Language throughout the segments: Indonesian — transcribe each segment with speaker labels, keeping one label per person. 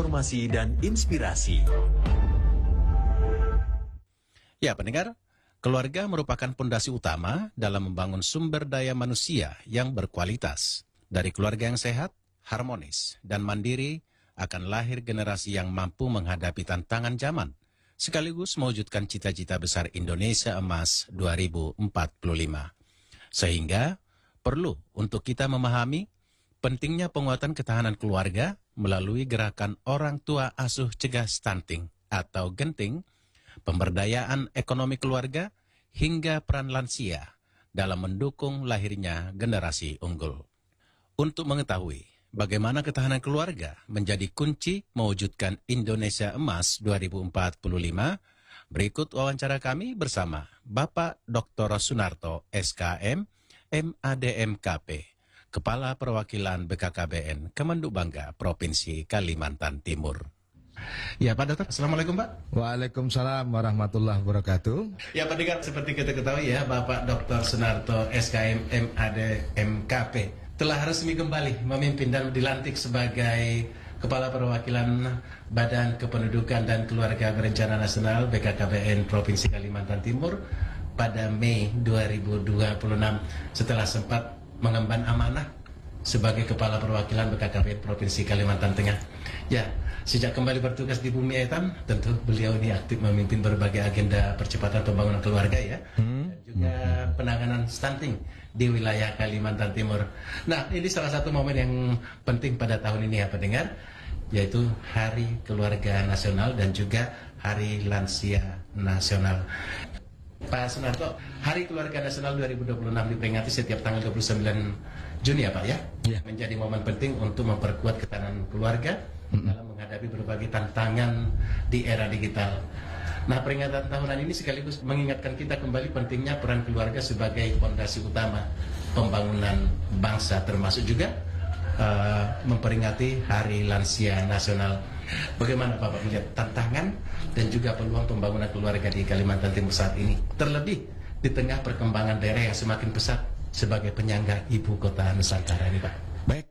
Speaker 1: informasi dan inspirasi.
Speaker 2: Ya, pendengar, keluarga merupakan pondasi utama dalam membangun sumber daya manusia yang berkualitas. Dari keluarga yang sehat, harmonis, dan mandiri akan lahir generasi yang mampu menghadapi tantangan zaman, sekaligus mewujudkan cita-cita besar Indonesia Emas 2045. Sehingga perlu untuk kita memahami pentingnya penguatan ketahanan keluarga melalui gerakan Orang Tua Asuh Cegah Stunting atau Genting, pemberdayaan ekonomi keluarga, hingga peran lansia dalam mendukung lahirnya generasi unggul. Untuk mengetahui bagaimana ketahanan keluarga menjadi kunci mewujudkan Indonesia Emas 2045, berikut wawancara kami bersama Bapak Dr. Sunarto, SKM, MADMKP, Kepala Perwakilan BKKBN Kemenduk Bangga Provinsi Kalimantan Timur. Ya Pak Dokter, Assalamualaikum Pak.
Speaker 3: Waalaikumsalam warahmatullahi wabarakatuh.
Speaker 2: Ya Pak Dengar, seperti kita ketahui ya, Bapak Dr. Sunarto, SKM MADMKP telah resmi kembali memimpin dan dilantik sebagai Kepala Perwakilan Badan Kependudukan dan Keluarga Berencana Nasional BKKBN Provinsi Kalimantan Timur pada Mei 2026 setelah sempat mengemban amanah sebagai Kepala Perwakilan BKKBN Provinsi Kalimantan Tengah. Ya, sejak kembali bertugas di Bumi Etam, tentu beliau ini aktif memimpin berbagai agenda percepatan pembangunan keluarga ya, dan juga penanganan stunting di wilayah Kalimantan Timur. Nah, ini salah satu momen yang penting pada tahun ini ya pendengar, yaitu Hari Keluarga Nasional dan juga Hari Lansia Nasional. Pak Sunarto, Hari Keluarga Nasional 2026 diperingati setiap tanggal 29 Juni ya Pak ya?
Speaker 3: Ya.
Speaker 2: Menjadi momen penting untuk memperkuat ketahanan keluarga dalam menghadapi berbagai tantangan di era digital. Nah, peringatan tahunan ini sekaligus mengingatkan kita kembali pentingnya peran keluarga sebagai fondasi utama pembangunan bangsa, termasuk juga memperingati Hari Lansia Nasional. Bagaimana Bapak melihat tantangan dan juga peluang pembangunan keluarga di Kalimantan Timur saat ini, terlebih di tengah perkembangan daerah yang semakin pesat sebagai penyangga ibu kota Nusantara ini Pak?
Speaker 3: Baik,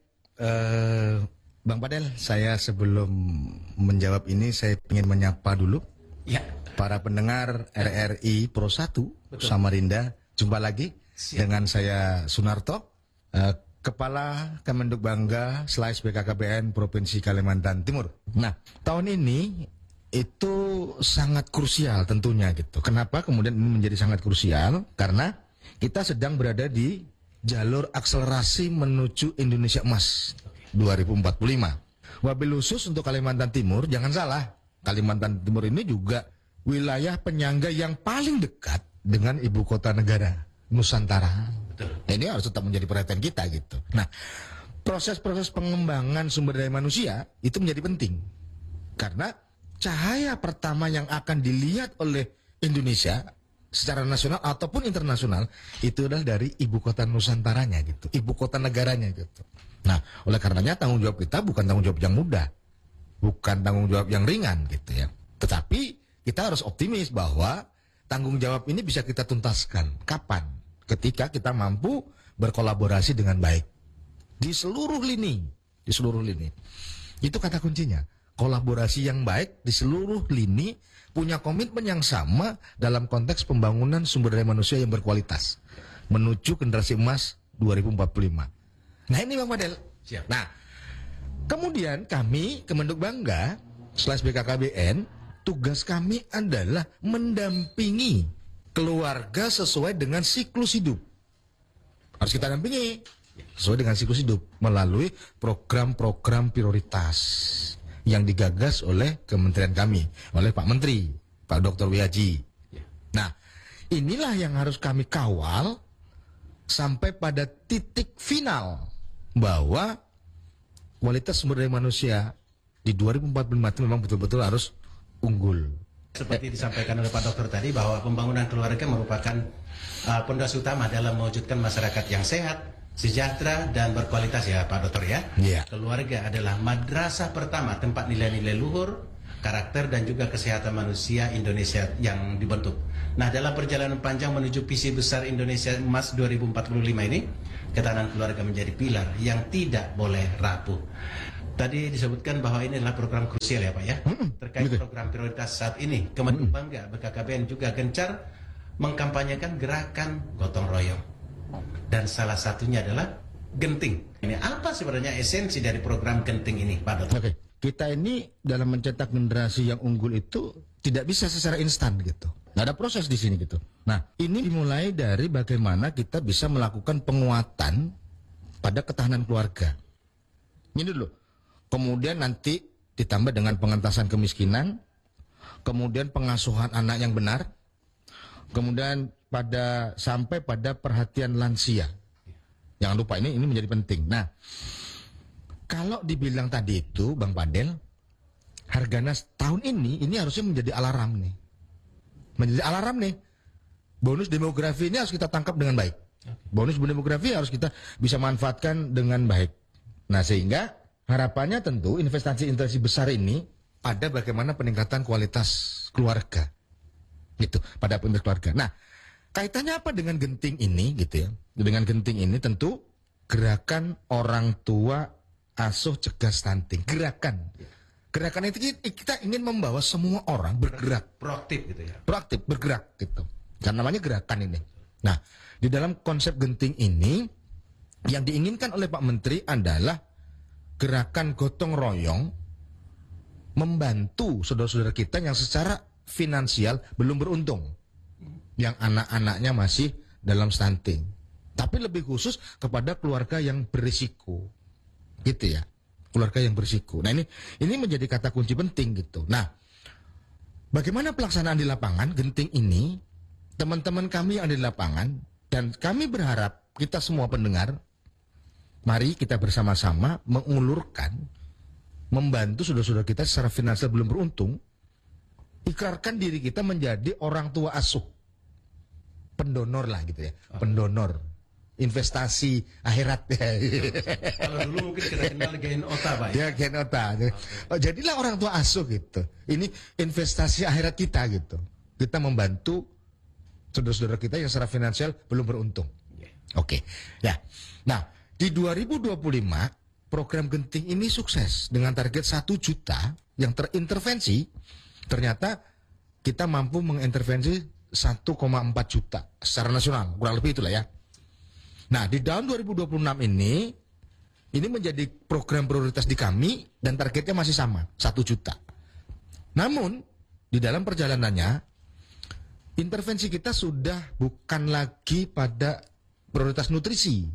Speaker 3: Bang Padel, saya sebelum menjawab ini saya ingin menyapa dulu
Speaker 2: Ya.
Speaker 3: para pendengar RRI Pro 1 Samarinda. Jumpa lagi dengan saya Sunarto, Kepala Kemenduk Bangga / BKKBN Provinsi Kalimantan Timur. Nah, tahun ini itu sangat krusial tentunya gitu. Kenapa kemudian ini menjadi sangat krusial? Karena kita sedang berada di jalur akselerasi menuju Indonesia Emas 2045. Wabil khusus untuk Kalimantan Timur, jangan salah, Kalimantan Timur ini juga wilayah penyangga yang paling dekat dengan ibu kota negara Nusantara. Nah, ini harus tetap menjadi perhatian kita gitu. Nah, proses-proses pengembangan sumber daya manusia itu menjadi penting. Karena cahaya pertama yang akan dilihat oleh Indonesia secara nasional ataupun internasional itu adalah dari ibu kota Nusantaranya gitu, ibu kota negaranya gitu. Nah, oleh karenanya tanggung jawab kita bukan tanggung jawab yang mudah, bukan tanggung jawab yang ringan gitu ya. Tetapi kita harus optimis bahwa tanggung jawab ini bisa kita tuntaskan. Kapan? Ketika kita mampu berkolaborasi dengan baik di seluruh lini, itu kata kuncinya. Kolaborasi yang baik di seluruh lini, punya komitmen yang sama dalam konteks pembangunan sumber daya manusia yang berkualitas menuju generasi emas 2045. Nah, ini Bang Padel.
Speaker 2: Siap.
Speaker 3: Nah, kemudian kami Kemenduk Bangga / BKKBN, tugas kami adalah mendampingi keluarga sesuai dengan siklus hidup. Harus kita dampingi sesuai dengan siklus hidup melalui program-program prioritas yang digagas oleh kementerian kami, oleh Pak Menteri, Pak Dr. Wihaji. Nah, inilah yang harus kami kawal sampai pada titik final bahwa kualitas sumber daya manusia di 2045 itu memang betul-betul harus unggul.
Speaker 2: Seperti disampaikan oleh Pak Dokter tadi bahwa pembangunan keluarga merupakan pondasi utama dalam mewujudkan masyarakat yang sehat, sejahtera dan berkualitas ya Pak Dokter ya.
Speaker 3: Iya.
Speaker 2: Keluarga adalah madrasah pertama tempat nilai-nilai luhur, karakter dan juga kesehatan manusia Indonesia yang dibentuk. Nah, dalam perjalanan panjang menuju visi besar Indonesia Emas 2045 ini, ketahanan keluarga menjadi pilar yang tidak boleh rapuh. Tadi disebutkan bahwa ini adalah program krusial ya Pak ya. Terkait
Speaker 3: betul.
Speaker 2: program prioritas saat ini, Kementerian Bangga BKKBN juga gencar mengkampanyekan gerakan gotong royong. Dan salah satunya adalah genting. Ini apa sebenarnya esensi dari program genting ini Pak Dr.?
Speaker 3: Oke, kita ini dalam mencetak generasi yang unggul itu tidak bisa secara instan gitu. Nggak ada proses di sini gitu. Nah, ini dimulai dari bagaimana kita bisa melakukan penguatan pada ketahanan keluarga. Ini dulu. Kemudian nanti ditambah dengan pengentasan kemiskinan, kemudian pengasuhan anak yang benar, kemudian sampai pada perhatian lansia. Jangan lupa ini menjadi penting. Nah, kalau dibilang tadi itu Bang Padel, Harganas tahun ini harusnya menjadi alarm nih. Menjadi alarm nih. Bonus demografi ini harus kita tangkap dengan baik. Bonus demografi harus kita bisa manfaatkan dengan baik. Nah, sehingga harapannya tentu investasi besar ini pada bagaimana peningkatan kualitas keluarga. Gitu, pada peningkatan keluarga. Nah, kaitannya apa dengan genting ini gitu ya? Dengan genting ini tentu gerakan orang tua asuh cegah stunting. Gerakan itu kita ingin membawa semua orang bergerak.
Speaker 2: Proaktif gitu ya.
Speaker 3: Proaktif, bergerak gitu. Karena namanya gerakan ini. Nah, di dalam konsep genting ini yang diinginkan oleh Pak Menteri adalah gerakan gotong royong membantu saudara-saudara kita yang secara finansial belum beruntung, yang anak-anaknya masih dalam stunting, tapi lebih khusus kepada keluarga yang berisiko, gitu ya, keluarga yang berisiko. Nah ini menjadi kata kunci penting gitu. Nah, bagaimana pelaksanaan di lapangan genting ini, teman-teman kami yang ada di lapangan dan kami berharap kita semua pendengar, mari kita bersama-sama mengulurkan, membantu saudara-saudara kita secara finansial belum beruntung, ikrarkan diri kita menjadi orang tua asuh, pendonor lah gitu ya, pendonor, investasi akhirat.
Speaker 2: Kalau dulu mungkin kita kenal Gen Ota Pak ya?
Speaker 3: Ya, Gen Ota. Oh, jadilah orang tua asuh gitu. Ini investasi akhirat kita gitu. Kita membantu saudara-saudara kita yang secara finansial belum beruntung. Oke. Ya. Nah, di 2025 program genting ini sukses dengan target 1 juta yang terintervensi. Ternyata kita mampu mengintervensi 1,4 juta secara nasional, kurang lebih itulah ya. Nah, di tahun 2026 ini menjadi program prioritas di kami dan targetnya masih sama, 1 juta. Namun, di dalam perjalanannya intervensi kita sudah bukan lagi pada prioritas nutrisi.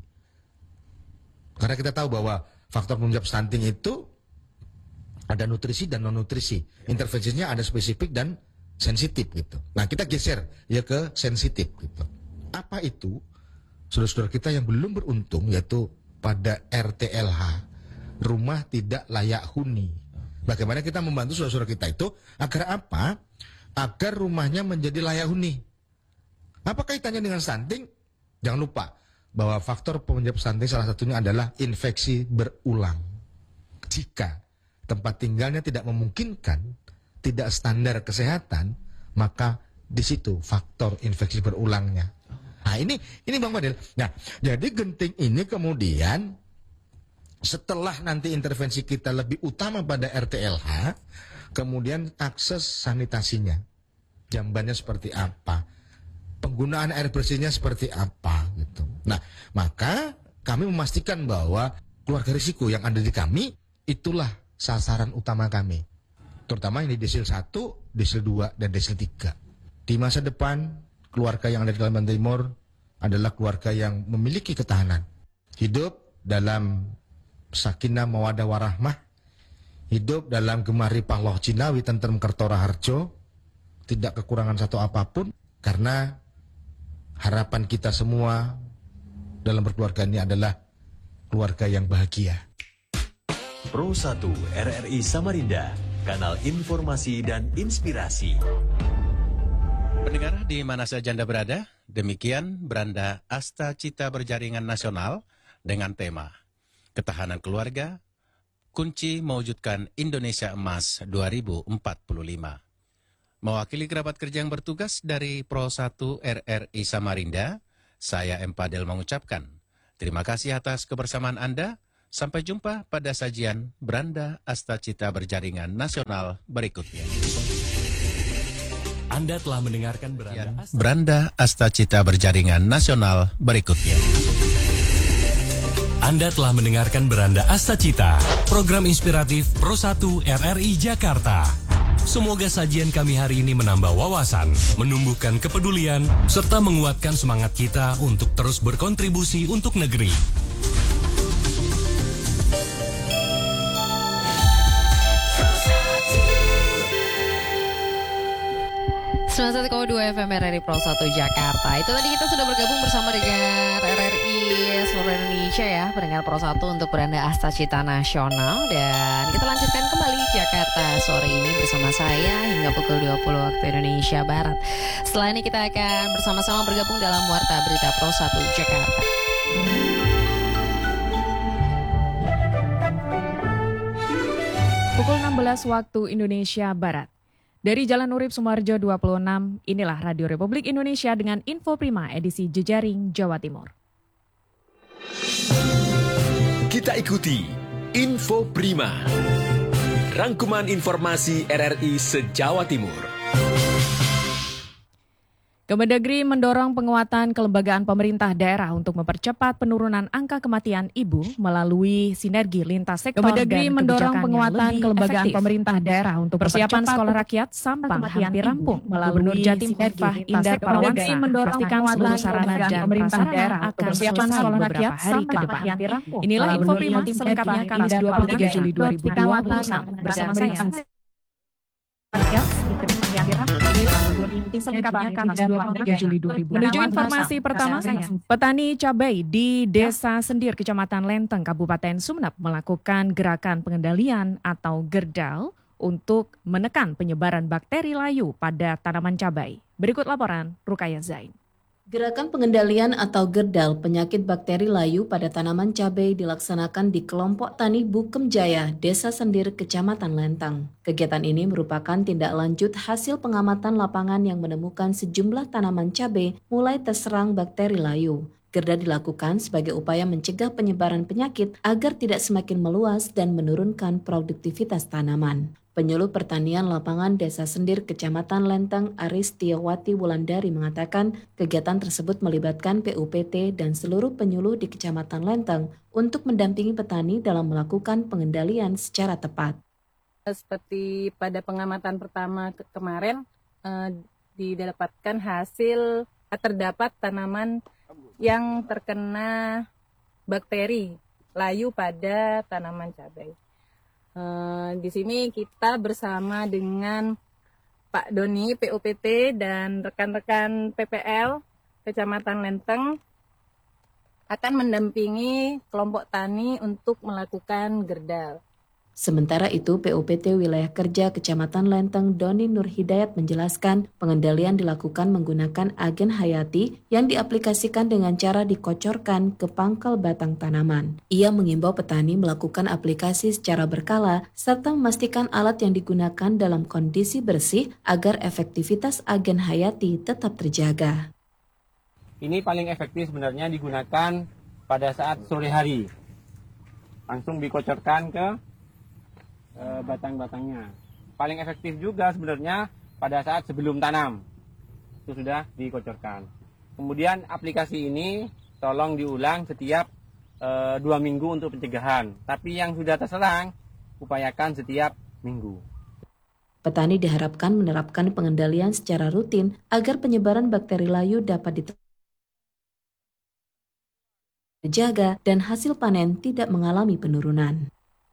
Speaker 3: Karena kita tahu bahwa faktor penyebab stunting itu ada nutrisi dan non-nutrisi. Intervensinya ada spesifik dan sensitif gitu. Nah, kita geser ya ke sensitif gitu. Apa itu? Saudara-saudara kita yang belum beruntung yaitu pada RTLH, rumah tidak layak huni. Bagaimana kita membantu saudara-saudara kita itu agar apa? Agar rumahnya menjadi layak huni. Apa kaitannya dengan stunting? Jangan lupa bahwa faktor penyebab stunting salah satunya adalah infeksi berulang. Jika tempat tinggalnya tidak memungkinkan, tidak standar kesehatan, maka di situ faktor infeksi berulangnya. Nah, ini Bang Fadil. Nah, jadi genting ini kemudian setelah nanti intervensi kita lebih utama pada RTLH, kemudian akses sanitasinya, jambannya seperti apa, penggunaan air bersihnya seperti apa gitu. Nah, maka kami memastikan bahwa keluarga risiko yang ada di kami itulah sasaran utama kami. Terutama ini desil 1, desil 2, dan desil 3. Di masa depan, keluarga yang ada di Kalimantan Timur adalah keluarga yang memiliki ketahanan. Hidup dalam sakinah mawadah warahmah, hidup dalam gemah ripah loh Cinawi tentrem kertora harjo, tidak kekurangan satu apapun, karena harapan kita semua dalam berkeluarga ini adalah keluarga yang bahagia.
Speaker 1: Pro 1 RRI Samarinda, kanal informasi dan inspirasi.
Speaker 2: Pendengar di mana saja Anda berada, demikian beranda Asta Cita Berjaringan Nasional dengan tema Ketahanan Keluarga, Kunci Mewujudkan Indonesia Emas 2045. Mewakili kerabat kerja yang bertugas dari Pro 1 RRI Samarinda, saya M. Padel mengucapkan terima kasih atas kebersamaan Anda. Sampai jumpa pada sajian Beranda Astacita Berjaringan Nasional berikutnya.
Speaker 4: Anda telah mendengarkan
Speaker 2: Beranda Astacita Berjaringan Nasional berikutnya.
Speaker 4: Anda telah mendengarkan Beranda Astacita, program inspiratif Pro 1 RRI Jakarta. Semoga sajian kami hari ini menambah wawasan, menumbuhkan kepedulian, serta menguatkan semangat kita untuk terus berkontribusi untuk negeri.
Speaker 5: 91,2 FM RRI Pro 1 Jakarta. Itu tadi kita sudah bergabung bersama dengan RRI seluruh Indonesia ya, pendengar Pro 1 untuk Beranda Astacita Nasional. Dan kita lanjutkan kembali Jakarta sore ini bersama saya hingga pukul 20 waktu Indonesia Barat. Setelah ini kita akan bersama-sama bergabung dalam Warta Berita Pro 1 Jakarta.
Speaker 6: Pukul 16 waktu Indonesia Barat. Dari Jalan Urip Sumarjo 26, inilah Radio Republik Indonesia dengan Info Prima edisi Jejaring Jawa Timur.
Speaker 4: Kita ikuti Info Prima, rangkuman informasi RRI se-Jawa Timur.
Speaker 6: Kemendagri mendorong penguatan kelembagaan pemerintah daerah untuk mempercepat penurunan angka kematian ibu melalui sinergi lintas sektor
Speaker 7: Kemendagri
Speaker 6: dan
Speaker 7: mendorong
Speaker 6: kebijakan
Speaker 7: penguatan
Speaker 6: yang lebih
Speaker 7: kelembagaan
Speaker 6: efektif.
Speaker 7: pemerintah daerah untuk
Speaker 6: Persiapan
Speaker 7: mempercepat
Speaker 6: sekolah rakyat Sampang hampir rampung.
Speaker 7: melalui
Speaker 6: Gubernur Jatim
Speaker 7: sinergi
Speaker 6: Khofifah
Speaker 7: lintas
Speaker 6: Indar
Speaker 7: sektor
Speaker 6: Parawansa
Speaker 7: dan mendorong
Speaker 6: pastikan
Speaker 7: penguatan
Speaker 6: seluruh sarana
Speaker 7: kelembagaan
Speaker 6: dan
Speaker 7: pemerintah
Speaker 6: prasarana
Speaker 7: daerah
Speaker 6: akan
Speaker 7: untuk persiapan
Speaker 6: selesai
Speaker 7: sekolah
Speaker 6: beberapa
Speaker 7: rakyat
Speaker 6: hari ke
Speaker 7: Sampang
Speaker 6: depan.
Speaker 7: hampir rampung.
Speaker 6: Inilah Info
Speaker 7: Gubernur
Speaker 6: Prima
Speaker 7: Jatim
Speaker 6: selengkapnya
Speaker 7: Khofifah
Speaker 6: Kamis
Speaker 7: Indar
Speaker 6: 23 Juli
Speaker 7: Parawansa
Speaker 6: 2020 bersama saya. Menuju informasi pertama, petani cabai di Desa Sendir, Kecamatan Lenteng, Kabupaten Sumeneb melakukan gerakan pengendalian atau gerdal untuk menekan penyebaran bakteri layu pada tanaman cabai. Berikut laporan Rukaya Zain.
Speaker 8: Gerakan pengendalian atau gerdal penyakit bakteri layu pada tanaman cabai dilaksanakan di kelompok tani Bukem Jaya, Desa Sendir, Kecamatan Lenteng. Kegiatan ini merupakan tindak lanjut hasil pengamatan lapangan yang menemukan sejumlah tanaman cabai mulai terserang bakteri layu. Gerda dilakukan sebagai upaya mencegah penyebaran penyakit agar tidak semakin meluas dan menurunkan produktivitas tanaman. Penyuluh Pertanian Lapangan Desa Sendir, Kecamatan Lenteng, Aristiawati Wulandari mengatakan kegiatan tersebut melibatkan PUPT dan seluruh penyuluh di Kecamatan Lenteng untuk mendampingi petani dalam melakukan pengendalian secara tepat.
Speaker 9: Seperti pada pengamatan pertama kemarin, didapatkan hasil terdapat tanaman yang terkena bakteri layu pada tanaman cabai. Di sini kita bersama dengan Pak Doni PUPT dan rekan-rekan PPL Kecamatan Lenteng akan mendampingi kelompok tani untuk melakukan gerdal.
Speaker 8: Sementara itu, PUPT Wilayah Kerja Kecamatan Lenteng Doni Nur Hidayat menjelaskan pengendalian dilakukan menggunakan agen hayati yang diaplikasikan dengan cara dikocorkan ke pangkal batang tanaman. Ia mengimbau petani melakukan aplikasi secara berkala serta memastikan alat yang digunakan dalam kondisi bersih agar efektivitas agen hayati tetap terjaga.
Speaker 10: Ini paling efektif sebenarnya digunakan pada saat sore hari. Langsung dikocorkan ke batang-batangnya. Paling efektif juga sebenarnya pada saat sebelum tanam. Itu sudah dikocorkan. Kemudian aplikasi ini tolong diulang setiap 2 minggu untuk pencegahan. Tapi yang sudah terserang upayakan setiap minggu.
Speaker 8: Petani diharapkan menerapkan pengendalian secara rutin agar penyebaran bakteri layu dapat dijaga dan hasil panen tidak mengalami penurunan.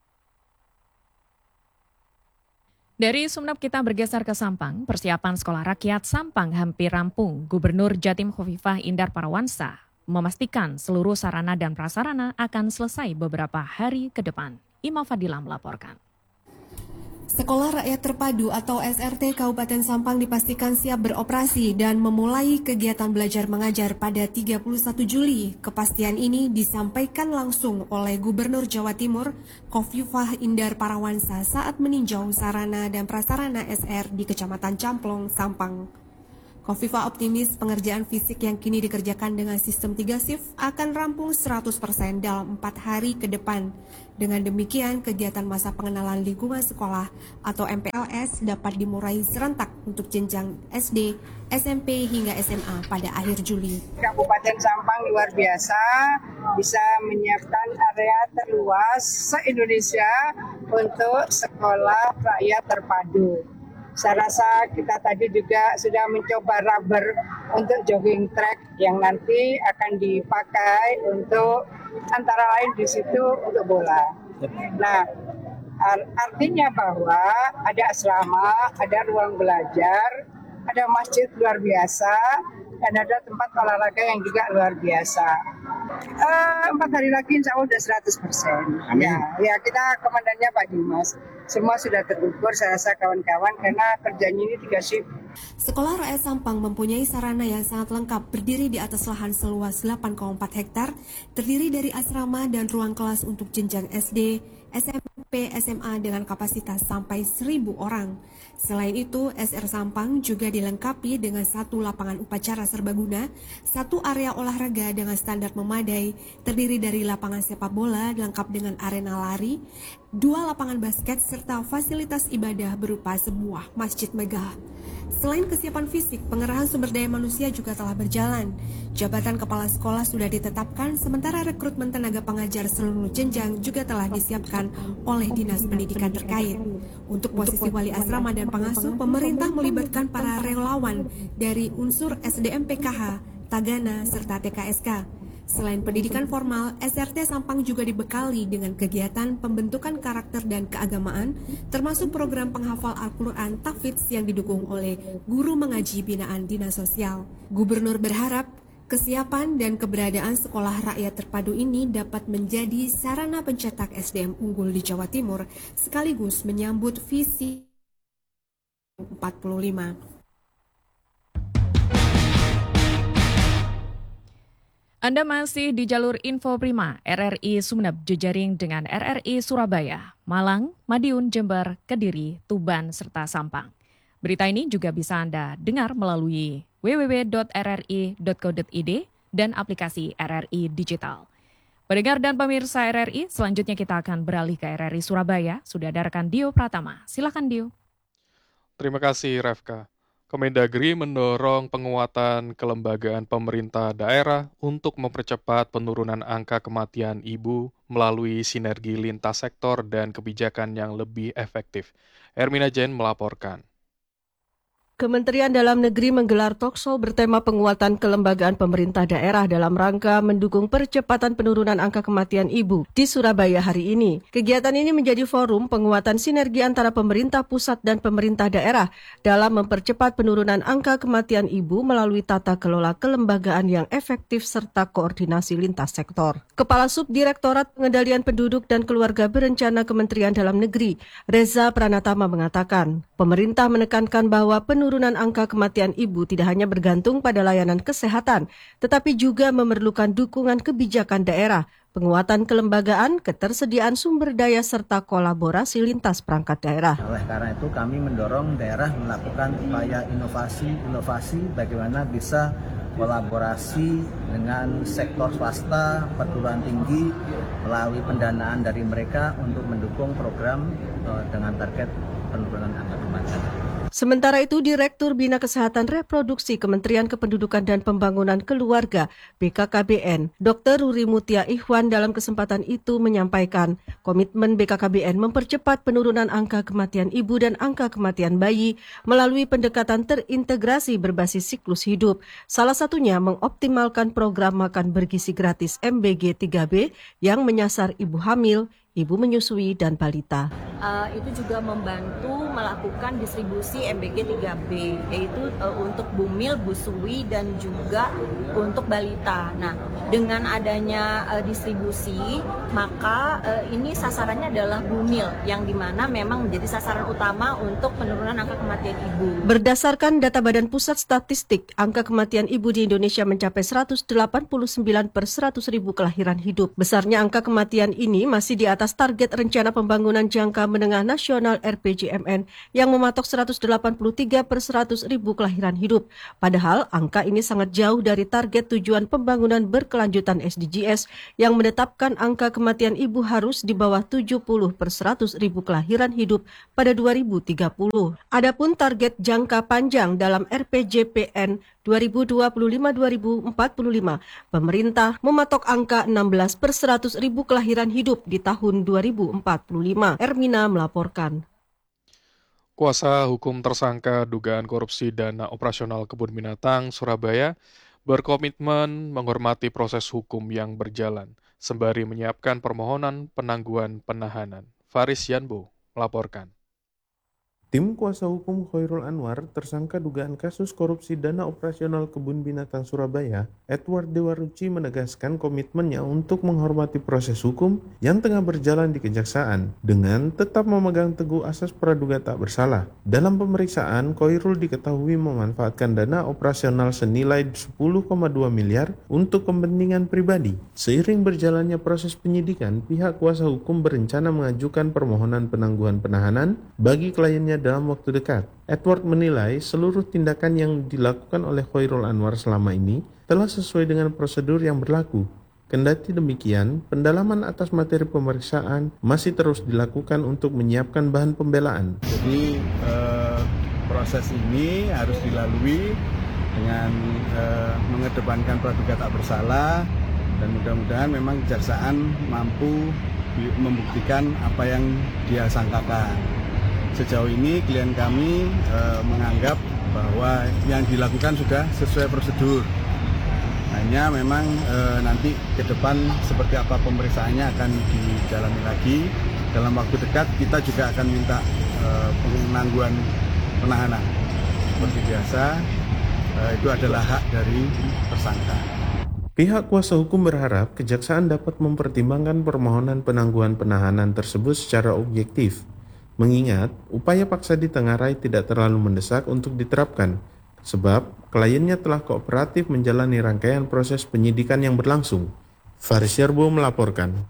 Speaker 6: Dari Sumeneb kita bergeser ke Sampang. Persiapan sekolah rakyat Sampang hampir rampung. Gubernur Jatim Khofifah Indar Parawansa memastikan seluruh sarana dan prasarana akan selesai beberapa hari ke depan. Ima Fadila melaporkan.
Speaker 11: Sekolah Rakyat Terpadu atau SRT Kabupaten Sampang dipastikan siap beroperasi dan memulai kegiatan belajar mengajar pada 31 Juli. Kepastian ini disampaikan langsung oleh Gubernur Jawa Timur, Khofifah Indar Parawansa saat meninjau sarana dan prasarana SR di Kecamatan Camplong, Sampang. Kofifa optimis pengerjaan fisik yang kini dikerjakan dengan sistem 3 shift akan rampung 100% dalam 4 hari ke depan. Dengan demikian, kegiatan masa pengenalan lingkungan sekolah atau MPLS dapat dimulai serentak untuk jenjang SD, SMP hingga SMA pada akhir Juli.
Speaker 12: Kabupaten Sampang luar biasa bisa menyiapkan area terluas se-Indonesia untuk sekolah rakyat terpadu. Saya rasa kita tadi juga sudah mencoba rubber untuk jogging track yang nanti akan dipakai untuk antara lain di situ untuk bola. Nah, artinya bahwa ada asrama, ada ruang belajar, ada masjid luar biasa, dan ada tempat olahraga yang juga luar biasa. 4 hari lagi insya Allah sudah 100%. Ya, kita komandannya Pak Dimas. Semua sudah terukur, saya rasa kawan-kawan, karena kerjanya ini 3 shift.
Speaker 11: Sekolah Rakyat Sampang mempunyai sarana yang sangat lengkap, berdiri di atas lahan seluas 8,4 hektar, terdiri dari asrama dan ruang kelas untuk jenjang SD, SMP, SMA dengan kapasitas sampai 1.000 orang. Selain itu, SR Sampang juga dilengkapi dengan 1 lapangan upacara serbaguna, 1 area olahraga dengan standar memadai, terdiri dari lapangan sepak bola lengkap dengan arena lari, 2 lapangan basket, serta fasilitas ibadah berupa sebuah masjid megah. Selain kesiapan fisik, pengerahan sumber daya manusia juga telah berjalan. Jabatan kepala sekolah sudah ditetapkan, sementara rekrutmen tenaga pengajar seluruh jenjang juga telah disiapkan oleh Dinas Pendidikan terkait. Untuk posisi wali asrama dan pengasuh, pemerintah melibatkan para relawan dari unsur SDM PKH, Tagana, serta TKSK. Selain pendidikan formal, SRT Sampang juga dibekali dengan kegiatan pembentukan karakter dan keagamaan, termasuk program penghafal Al-Quran Tahfidz yang didukung oleh guru mengaji binaan Dinas Sosial. Gubernur berharap kesiapan dan keberadaan sekolah rakyat terpadu ini dapat menjadi sarana pencetak SDM unggul di Jawa Timur, sekaligus menyambut visi 45.
Speaker 6: Anda masih di jalur Info Prima, RRI Sumeneb jejaring dengan RRI Surabaya, Malang, Madiun, Jember, Kediri, Tuban, serta Sampang. Berita ini juga bisa Anda dengar melalui www.rri.co.id dan aplikasi RRI Digital. Pendengar dan pemirsa RRI, selanjutnya kita akan beralih ke RRI Surabaya. Sudah ada rekan Dio Pratama. Silakan Dio.
Speaker 13: Terima kasih Revka. Kemendagri mendorong penguatan kelembagaan pemerintah daerah untuk mempercepat penurunan angka kematian ibu melalui sinergi lintas sektor dan kebijakan yang lebih efektif. Hermina Jen melaporkan.
Speaker 14: Kementerian Dalam Negeri menggelar talkshow bertema penguatan kelembagaan pemerintah daerah dalam rangka mendukung percepatan penurunan angka kematian ibu di Surabaya hari ini. Kegiatan ini menjadi forum penguatan sinergi antara pemerintah pusat dan pemerintah daerah dalam mempercepat penurunan angka kematian ibu melalui tata kelola kelembagaan yang efektif serta koordinasi lintas sektor. Kepala Subdirektorat Pengendalian Penduduk dan Keluarga Berencana Kementerian Dalam Negeri, Reza Pranatama mengatakan, pemerintah menekankan bahwa penurunan angka kematian ibu tidak hanya bergantung pada layanan kesehatan, tetapi juga memerlukan dukungan kebijakan daerah, penguatan kelembagaan, ketersediaan sumber daya, serta kolaborasi lintas perangkat daerah.
Speaker 15: Oleh karena itu kami mendorong daerah melakukan upaya inovasi bagaimana bisa kolaborasi dengan sektor swasta, perguruan tinggi, melalui pendanaan dari mereka untuk mendukung program dengan target penurunan angka kematian.
Speaker 14: Sementara itu, Direktur Bina Kesehatan Reproduksi Kementerian Kependudukan dan Pembangunan Keluarga BKKBN, Dr. Ruri Mutia Ikhwan dalam kesempatan itu menyampaikan komitmen BKKBN mempercepat penurunan angka kematian ibu dan angka kematian bayi melalui pendekatan terintegrasi berbasis siklus hidup. Salah satunya mengoptimalkan program makan bergizi gratis MBG 3B yang menyasar ibu hamil, ibu menyusui, dan balita.
Speaker 16: Itu juga membantu melakukan distribusi MBG 3B, yaitu untuk bumil, busui, dan juga untuk balita. Nah, dengan adanya distribusi, maka ini sasarannya adalah bumil, yang dimana memang menjadi sasaran utama untuk penurunan angka kematian ibu.
Speaker 14: Berdasarkan data Badan Pusat Statistik, angka kematian ibu di Indonesia mencapai 189 per 100.000 kelahiran hidup. Besarnya angka kematian ini masih di atas atas target Rencana Pembangunan Jangka Menengah Nasional RPJMN yang mematok 183 per 100 ribu kelahiran hidup. Padahal angka ini sangat jauh dari target tujuan pembangunan berkelanjutan SDGs yang menetapkan angka kematian ibu harus di bawah 70 per 100 ribu kelahiran hidup pada 2030. Adapun target jangka panjang dalam RPJPN 2025-2045, pemerintah mematok angka 16 per 100 ribu kelahiran hidup di tahun 2045. Ermina melaporkan.
Speaker 13: Kuasa hukum tersangka dugaan korupsi dana operasional kebun binatang Surabaya berkomitmen menghormati proses hukum yang berjalan, sembari menyiapkan permohonan penangguhan penahanan. Faris Yanbo melaporkan.
Speaker 17: Tim kuasa hukum Khairul Anwar, tersangka dugaan kasus korupsi dana operasional kebun binatang Surabaya, Edward Dewaruci menegaskan komitmennya untuk menghormati proses hukum yang tengah berjalan di Kejaksaan dengan tetap memegang teguh asas praduga tak bersalah. Dalam pemeriksaan, Khairul diketahui memanfaatkan dana operasional senilai 10,2 miliar untuk kepentingan pribadi. Seiring berjalannya proses penyidikan, pihak kuasa hukum berencana mengajukan permohonan penangguhan penahanan bagi kliennya dalam waktu dekat. Edward menilai seluruh tindakan yang dilakukan oleh Khairul Anwar selama ini telah sesuai dengan prosedur yang berlaku. Kendati demikian, pendalaman atas materi pemeriksaan masih terus dilakukan untuk menyiapkan bahan pembelaan.
Speaker 18: Jadi proses ini harus dilalui dengan mengedepankan praduga tak bersalah, dan mudah-mudahan memang kejaksaan mampu membuktikan apa yang dia sangkakan. Sejauh ini klien kami menganggap bahwa yang dilakukan sudah sesuai prosedur. Hanya memang nanti ke depan seperti apa pemeriksaannya akan dijalani lagi. Dalam waktu dekat kita juga akan minta penangguhan penahanan. Seperti biasa, itu adalah hak dari tersangka.
Speaker 17: Pihak kuasa hukum berharap Kejaksaan dapat mempertimbangkan permohonan penangguhan penahanan tersebut secara objektif, mengingat upaya paksa di Tenggarai tidak terlalu mendesak untuk diterapkan, sebab kliennya telah kooperatif menjalani rangkaian proses penyidikan yang berlangsung. Faris Yarbo melaporkan.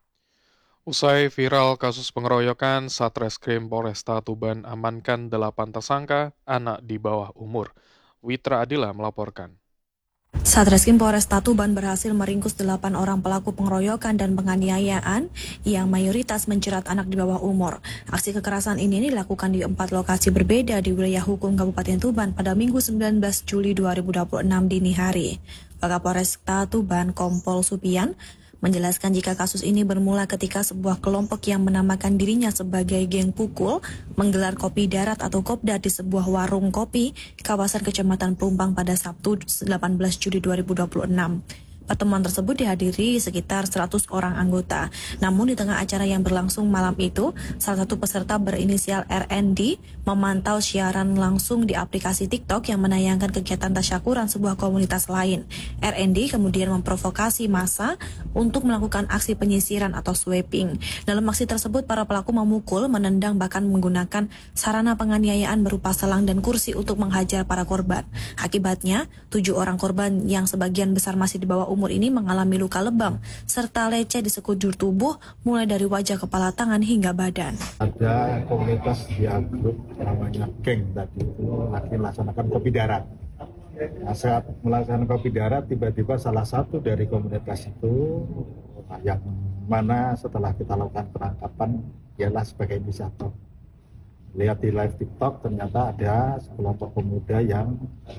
Speaker 13: Usai viral kasus pengeroyokan, Satreskrim Polresta Tuban amankan 8 tersangka anak di bawah umur. Witra Adila melaporkan.
Speaker 19: Satreskrim Polresta Tuban berhasil meringkus 8 orang pelaku pengeroyokan dan penganiayaan yang mayoritas menjerat anak di bawah umur. Aksi kekerasan ini dilakukan di 4 lokasi berbeda di wilayah hukum Kabupaten Tuban pada Minggu 19 Juli 2026 dini hari. Wakapolresta Tuban Kompol Supian menjelaskan jika kasus ini bermula ketika sebuah kelompok yang menamakan dirinya sebagai geng pukul menggelar kopi darat atau kopdar di sebuah warung kopi kawasan Kecamatan Pelumpang pada Sabtu 18 Juli 2026. Pertemuan tersebut dihadiri sekitar 100 orang anggota. Namun di tengah acara yang berlangsung malam itu, salah satu peserta berinisial RND memantau siaran langsung di aplikasi TikTok yang menayangkan kegiatan tasyakuran sebuah komunitas lain. RND kemudian memprovokasi massa untuk melakukan aksi penyisiran atau sweeping. Dalam aksi tersebut, para pelaku memukul, menendang, bahkan menggunakan sarana penganiayaan berupa selang dan kursi untuk menghajar para korban. Akibatnya, 7 orang korban yang sebagian besar masih di bawah umur ini mengalami luka lebam serta lecet di sekujur tubuh mulai dari wajah, kepala, tangan hingga badan.
Speaker 20: Ada komunitas dia grup namanya geng tadi itu lagi melaksanakan kopi darat. Nah, saat melaksanakan kopi darat tiba-tiba salah satu dari komunitas itu yang mana setelah kita lakukan penangkapan ialah sebagai inisiator. Lihat di live TikTok ternyata ada sekelompok pemuda yang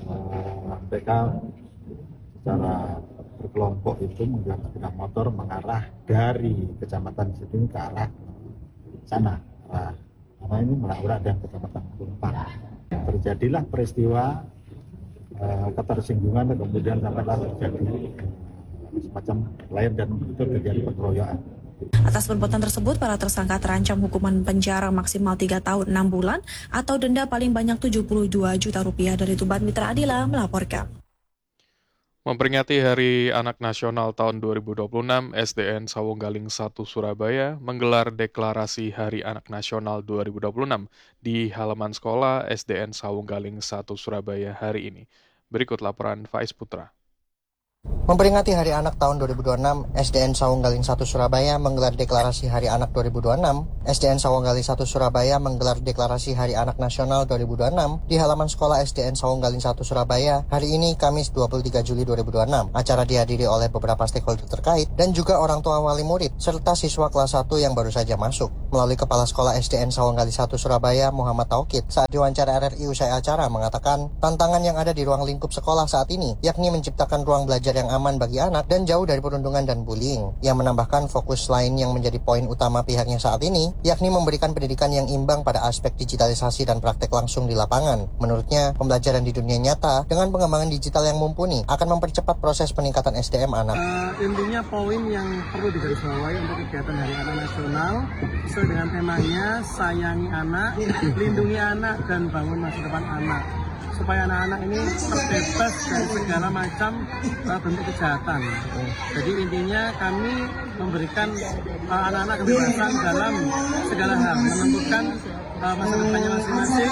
Speaker 20: mereka secara berkelompok itu menggunakan sepeda motor mengarah dari Kecamatan Siding ke arah sana, karena ini melaurak dan Kecamatan Pelumpang. Terjadilah peristiwa ketersinggungan dan kemudian sampailah terjadi semacam lain dan itu terjadi pengeroyokan.
Speaker 19: Atas perbuatan tersebut, para tersangka terancam hukuman penjara maksimal 3 tahun 6 bulan atau denda paling banyak 72 juta rupiah. Dari Tuban, Mitra Adila melaporkan.
Speaker 13: Memperingati Hari Anak Nasional tahun 2026, SDN Sawunggaling 1 Surabaya menggelar deklarasi Hari Anak Nasional 2026 di halaman sekolah SDN Sawunggaling 1 Surabaya hari ini. Berikut laporan Faiz Putra.
Speaker 21: Memperingati Hari Anak tahun 2026, SDN Sawunggaling 1 Surabaya menggelar deklarasi Hari Anak 2026. SDN Sawunggaling 1 Surabaya menggelar deklarasi Hari Anak Nasional 2026 di halaman sekolah SDN Sawunggaling 1 Surabaya hari ini Kamis 23 Juli 2026. Acara dihadiri oleh beberapa stakeholder terkait dan juga orang tua wali murid serta siswa kelas 1 yang baru saja masuk. Melalui Kepala Sekolah SDN Sawunggaling 1 Surabaya Muhammad Taukid saat diwawancara RRI usai acara mengatakan tantangan yang ada di ruang lingkup sekolah saat ini yakni menciptakan ruang belajar yang aman bagi anak dan jauh dari perundungan dan bullying. Ia menambahkan fokus lain yang menjadi poin utama pihaknya saat ini, yakni memberikan pendidikan yang imbang pada aspek digitalisasi dan praktek langsung di lapangan. Menurutnya, pembelajaran di dunia nyata dengan pengembangan digital yang mumpuni akan mempercepat proses peningkatan SDM anak.
Speaker 22: Intinya poin yang perlu digarisbawahi untuk kegiatan Hari Anak Nasional sesuai dengan temanya sayangi anak, lindungi anak, dan bangun masa depan anak. Supaya anak-anak ini terbebas dari segala macam bentuk kejahatan. Jadi intinya kami memberikan anak-anak kebebasan dalam segala hal, menentukan masa depannya masing-masing,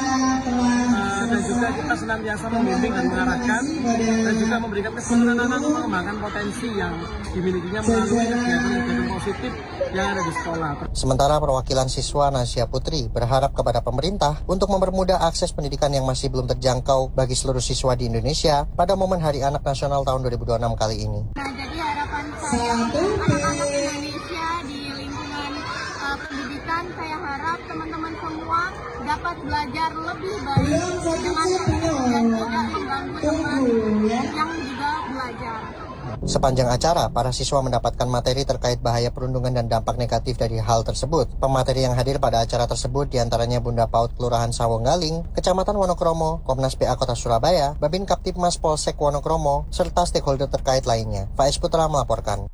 Speaker 22: dan juga kita senantiasa membimbing dan mengarahkan, dan juga memberikan kesempatan anak untuk mengembangkan potensi yang dimilikinya melalui kegiatan-kegiatan positif yang ada di sekolah.
Speaker 21: Sementara perwakilan siswa Nasya Putri berharap kepada pemerintah untuk mempermudah akses pendidikan yang masih belum terjangkau bagi seluruh siswa di Indonesia pada momen Hari Anak Nasional tahun 2026 kali ini.
Speaker 23: Nah, jadi harapan saya anak-anak Indonesia di lingkungan pendidikan, saya harap teman-teman semua dapat belajar lebih baik dengan tertib dan tidak mengganggu teman yang juga belajar.
Speaker 21: Sepanjang acara, para siswa mendapatkan materi terkait bahaya perundungan dan dampak negatif dari hal tersebut. Pemateri yang hadir pada acara tersebut diantaranya Bunda PAUD Kelurahan Sawunggaling, Kecamatan Wonokromo, Komnas PA Kota Surabaya, Babin Kaptipmas Polsek Wonokromo, serta stakeholder terkait lainnya. Faiz Putra melaporkan.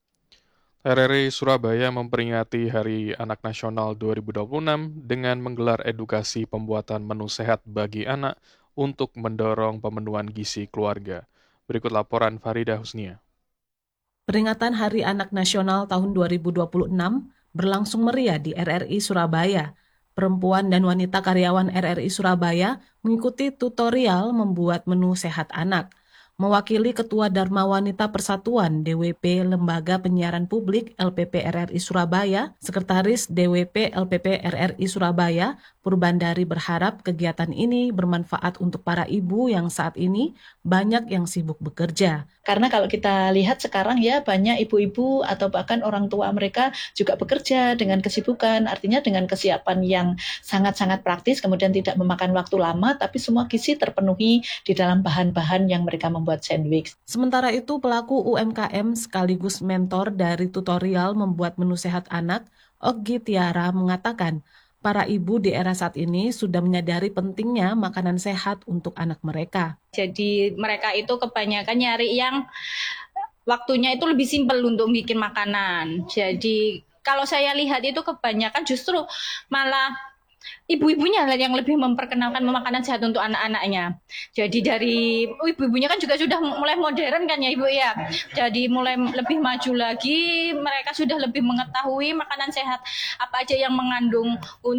Speaker 13: RRI Surabaya memperingati Hari Anak Nasional 2026 dengan menggelar edukasi pembuatan menu sehat bagi anak untuk mendorong pemenuhan gizi keluarga. Berikut laporan Faridah Husnia.
Speaker 24: Peringatan Hari Anak Nasional tahun 2026 berlangsung meriah di RRI Surabaya. Perempuan dan wanita karyawan RRI Surabaya mengikuti tutorial membuat menu sehat anak. Mewakili Ketua Dharma Wanita Persatuan DWP Lembaga Penyiaran Publik LPP RRI Surabaya, Sekretaris DWP LPP RRI Surabaya, Purbandari berharap kegiatan ini bermanfaat untuk para ibu yang saat ini banyak yang sibuk bekerja.
Speaker 25: Karena kalau kita lihat sekarang ya banyak ibu-ibu atau bahkan orang tua mereka juga bekerja dengan kesibukan, artinya dengan kesiapan yang sangat-sangat praktis, kemudian tidak memakan waktu lama, tapi semua gizi terpenuhi di dalam bahan-bahan yang mereka membuat sandwich.
Speaker 24: Sementara itu pelaku UMKM sekaligus mentor dari tutorial membuat menu sehat anak, Oggi Tiara mengatakan, para ibu di era saat ini sudah menyadari pentingnya makanan sehat untuk anak mereka.
Speaker 16: Jadi mereka itu kebanyakan nyari yang waktunya itu lebih simpel untuk bikin makanan. Jadi kalau saya lihat itu kebanyakan justru malah ibu-ibunya yang lebih memperkenalkan makanan sehat untuk anak-anaknya. Jadi dari ibu-ibunya kan juga sudah mulai modern kan ya Ibu ya. Jadi mulai lebih maju lagi, mereka sudah lebih mengetahui makanan sehat apa aja yang mengandung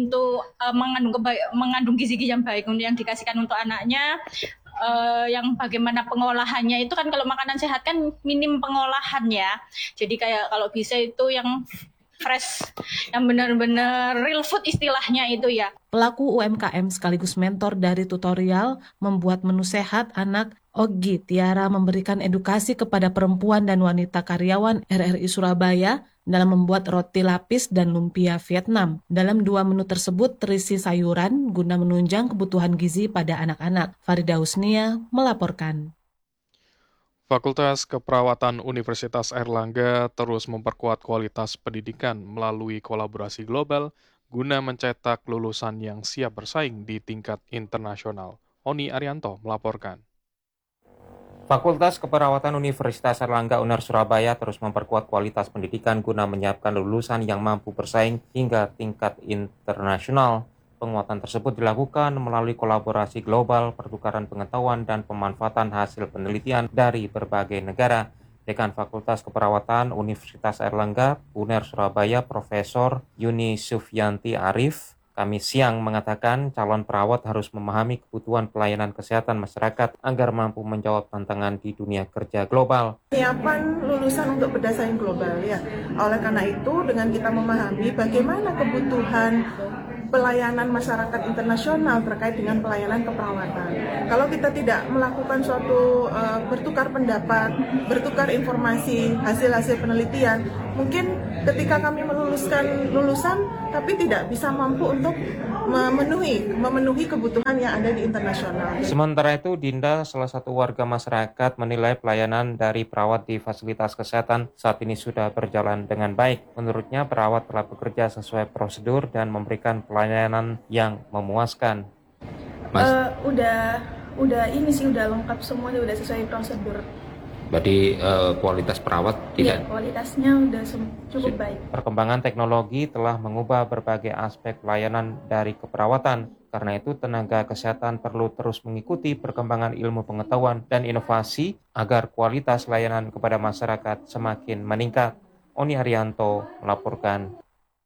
Speaker 16: mengandung gizi-gizi yang baik untuk yang dikasihkan untuk anaknya. Yang bagaimana pengolahannya itu kan kalau makanan sehat kan minim pengolahan ya. Jadi kayak kalau bisa itu yang fresh, yang benar-benar real food istilahnya itu ya.
Speaker 24: Pelaku UMKM sekaligus mentor dari tutorial membuat menu sehat anak, Oggi Tiara memberikan edukasi kepada perempuan dan wanita karyawan RRI Surabaya dalam membuat roti lapis dan lumpia Vietnam. Dalam 2 menu tersebut terisi sayuran guna menunjang kebutuhan gizi pada anak-anak. Faridah Husnia melaporkan.
Speaker 13: Fakultas Keperawatan Universitas Airlangga terus memperkuat kualitas pendidikan melalui kolaborasi global guna mencetak lulusan yang siap bersaing di tingkat internasional. Oni Arianto melaporkan.
Speaker 26: Fakultas Keperawatan Universitas Airlangga UNER Surabaya terus memperkuat kualitas pendidikan guna menyiapkan lulusan yang mampu bersaing hingga tingkat internasional. Penguatan tersebut dilakukan melalui kolaborasi global, pertukaran pengetahuan, dan pemanfaatan hasil penelitian dari berbagai negara. Dekan Fakultas Keperawatan Universitas Airlangga UNER Surabaya, Profesor Yuni Sufyanti Arif, Kamis siang mengatakan calon perawat harus memahami kebutuhan pelayanan kesehatan masyarakat agar mampu menjawab tantangan di dunia kerja global.
Speaker 1: Penyiapan lulusan untuk berdasarkan global ya. Oleh karena itu dengan kita memahami bagaimana kebutuhan pelayanan masyarakat internasional terkait dengan pelayanan keperawatan. Kalau kita tidak melakukan suatu bertukar pendapat, bertukar informasi, hasil-hasil penelitian, mungkin ketika kami meluluskan lulusan tapi tidak bisa mampu untuk memenuhi kebutuhan yang ada di internasional.
Speaker 26: Sementara itu, Dinda, salah satu warga masyarakat, menilai pelayanan dari perawat di fasilitas kesehatan saat ini sudah berjalan dengan baik. Menurutnya, perawat telah bekerja sesuai prosedur dan memberikan pelayanan yang memuaskan.
Speaker 1: Udah ini sih udah lengkap semuanya, udah sesuai prosedur.
Speaker 26: Berarti kualitas perawat tidak?
Speaker 1: Iya, kualitasnya udah cukup baik.
Speaker 26: Perkembangan teknologi telah mengubah berbagai aspek pelayanan dari keperawatan. Karena itu, tenaga kesehatan perlu terus mengikuti perkembangan ilmu pengetahuan dan inovasi agar kualitas layanan kepada masyarakat semakin meningkat. Oni Arianto melaporkan.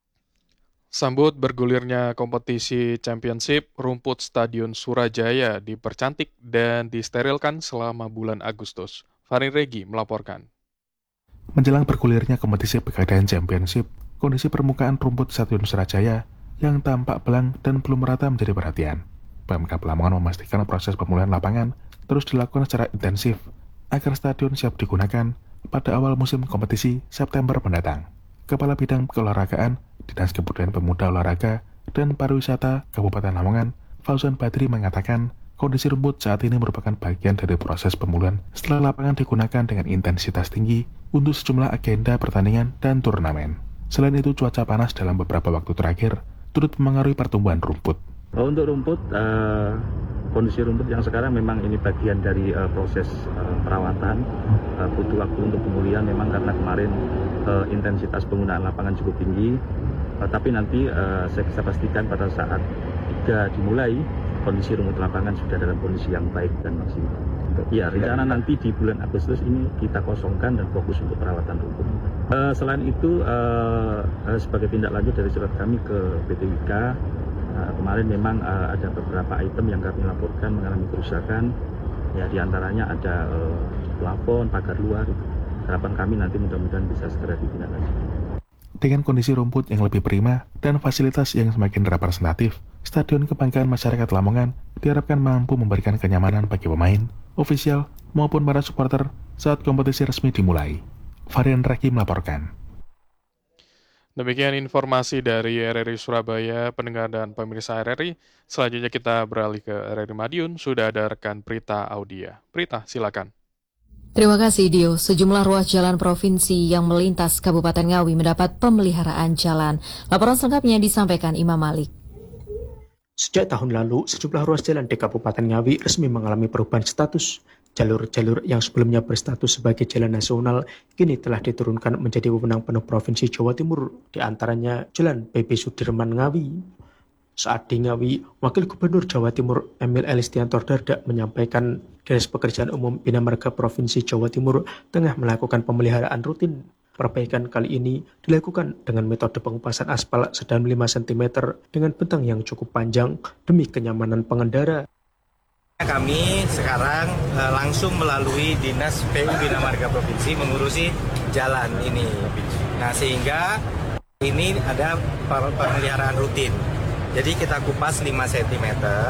Speaker 13: Sambut bergulirnya kompetisi championship, rumput Stadion Surajaya dipercantik dan disterilkan selama bulan Agustus. Fahri Regi melaporkan.
Speaker 2: Menjelang bergulirnya kompetisi Pegadaian Championship, kondisi permukaan rumput Stadion Surajaya yang tampak belang dan belum merata menjadi perhatian. Pemkab Lamongan memastikan proses pemulihan lapangan terus dilakukan secara intensif agar stadion siap digunakan pada awal musim kompetisi September mendatang. Kepala Bidang Keolahragaan, Dinas Kebudayaan Pemuda Olahraga dan Pariwisata Kabupaten Lamongan, Fauzan Badri mengatakan, kondisi rumput saat ini merupakan bagian dari proses pemulihan setelah lapangan digunakan dengan intensitas tinggi untuk sejumlah agenda pertandingan dan turnamen. Selain itu, cuaca panas dalam beberapa waktu terakhir turut memengaruhi pertumbuhan rumput.
Speaker 3: Untuk rumput, kondisi rumput yang sekarang memang ini bagian dari proses perawatan, butuh waktu untuk pemulihan memang karena kemarin intensitas penggunaan lapangan cukup tinggi, tapi nanti saya bisa pastikan pada saat liga dimulai, kondisi rumput lapangan sudah dalam kondisi yang baik dan maksimal. Ya, rencana nanti di bulan Agustus ini kita kosongkan dan fokus untuk perawatan rumput. Selain itu, sebagai tindak lanjut dari surat kami ke PT Wika, kemarin memang ada beberapa item yang kami laporkan mengalami kerusakan. Ya, diantaranya ada plafon, pagar luar. Harapan kami nanti mudah-mudahan bisa segera ditindaklanjuti.
Speaker 2: Dengan kondisi rumput yang lebih prima dan fasilitas yang semakin representatif, Stadion Kebanggaan Masyarakat Lamongan diharapkan mampu memberikan kenyamanan bagi pemain, ofisial, maupun para supporter saat kompetisi resmi dimulai. Varian Raki melaporkan.
Speaker 13: Demikian informasi dari RRI Surabaya, pendengar dan pemirsa RRI. Selanjutnya kita beralih ke RRI Madiun, sudah ada rekan Prita Audia. Prita, silakan.
Speaker 4: Terima kasih, Dio. Sejumlah ruas jalan provinsi yang melintas Kabupaten Ngawi mendapat pemeliharaan jalan. Laporan selengkapnya disampaikan Imam Malik.
Speaker 5: Sejak tahun lalu, sejumlah ruas jalan di Kabupaten Ngawi resmi mengalami perubahan status. Jalur-jalur yang sebelumnya berstatus sebagai jalan nasional kini telah diturunkan menjadi wewenang penuh Provinsi Jawa Timur, di antaranya Jalan PP Sudirman Ngawi. Saat di Ngawi, Wakil Gubernur Jawa Timur Emil Elistianto Dardak menyampaikan Dinas Pekerjaan Umum Bina Marga Provinsi Jawa Timur tengah melakukan pemeliharaan rutin. Perbaikan kali ini dilakukan dengan metode pengupasan aspal sedalam 5 cm dengan bentang yang cukup panjang demi kenyamanan pengendara.
Speaker 7: Kami sekarang langsung melalui Dinas PU Bina Marga Provinsi mengurusi jalan ini. Nah, sehingga ini ada pemeliharaan rutin. Jadi kita kupas 5 cm,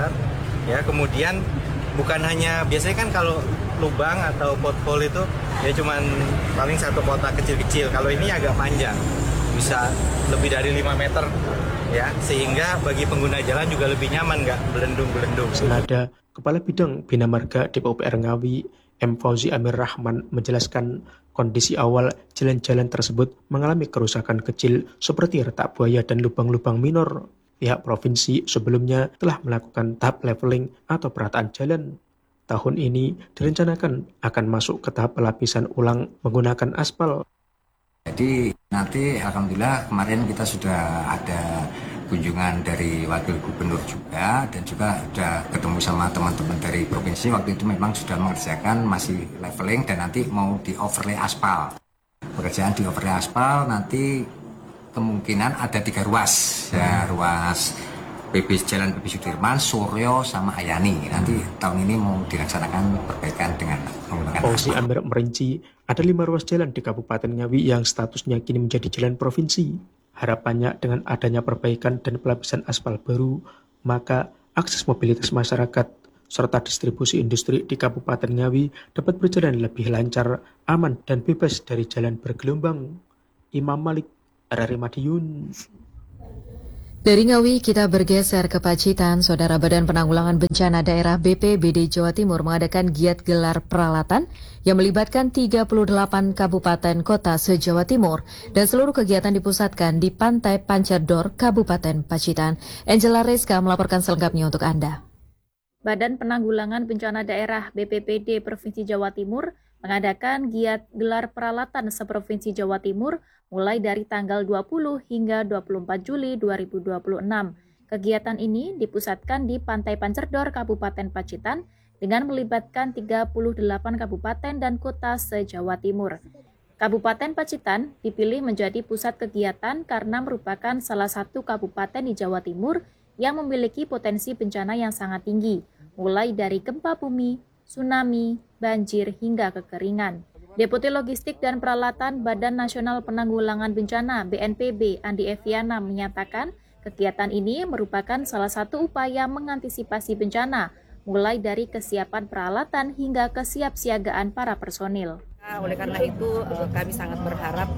Speaker 7: ya, kemudian bukan hanya, biasanya kan kalau lubang atau pothole itu ya cuman paling satu kotak kecil-kecil. Kalau ini agak panjang, bisa lebih dari 5 meter, ya, sehingga bagi pengguna jalan juga lebih nyaman, nggak belendung-belendung.
Speaker 5: Senada Kepala Bidang Bina Marga DPUPR Ngawi, M. Fauzi Amir Rahman, menjelaskan kondisi awal jalan-jalan tersebut mengalami kerusakan kecil seperti retak buaya dan lubang-lubang minor. Pihak provinsi sebelumnya telah melakukan tahap leveling atau perataan jalan. Tahun ini direncanakan akan masuk ke tahap pelapisan ulang menggunakan aspal.
Speaker 27: Jadi nanti alhamdulillah kemarin kita sudah ada kunjungan dari Wakil Gubernur juga, dan juga sudah ketemu sama teman-teman dari provinsi. Waktu itu memang sudah mengerjakan masih leveling dan nanti mau di overlay aspal. Pekerjaan di overlay aspal nanti kemungkinan ada 3 ruas, ya, ruas Jalan PB Sudirman, Suryo, sama Ayani. Nanti tahun ini mau dilaksanakan perbaikan dengan menggunakan
Speaker 5: Fauzi
Speaker 27: aspal.
Speaker 5: Amir merinci ada 5 ruas jalan di Kabupaten Ngawi yang statusnya kini menjadi jalan provinsi. Harapannya dengan adanya perbaikan dan pelapisan aspal baru, maka akses mobilitas masyarakat serta distribusi industri di Kabupaten Ngawi dapat berjalan lebih lancar, aman, dan bebas dari jalan bergelombang. Imam Malik, RRI Madiun.
Speaker 4: Dari Ngawi kita bergeser ke Pacitan. Saudara Badan Penanggulangan Bencana Daerah BPBD Jawa Timur mengadakan giat gelar peralatan yang melibatkan 38 kabupaten kota se-Jawa Timur dan seluruh kegiatan dipusatkan di Pantai Pancerdor, Kabupaten Pacitan. Angela Reska melaporkan selengkapnya untuk Anda.
Speaker 6: Badan Penanggulangan Bencana Daerah BPBD Provinsi Jawa Timur mengadakan giat gelar peralatan seprovinsi Jawa Timur mulai dari tanggal 20 hingga 24 Juli 2026. Kegiatan ini dipusatkan di Pantai Pancerdor, Kabupaten Pacitan dengan melibatkan 38 kabupaten dan kota se-Jawa Timur. Kabupaten Pacitan dipilih menjadi pusat kegiatan karena merupakan salah satu kabupaten di Jawa Timur yang memiliki potensi bencana yang sangat tinggi, mulai dari gempa bumi, tsunami, banjir, hingga kekeringan. Deputi Logistik dan Peralatan Badan Nasional Penanggulangan Bencana BNPB Andi Eviana menyatakan kegiatan ini merupakan salah satu upaya mengantisipasi bencana, mulai dari kesiapan peralatan hingga kesiapsiagaan para personil.
Speaker 8: Oleh karena itu kami sangat berharap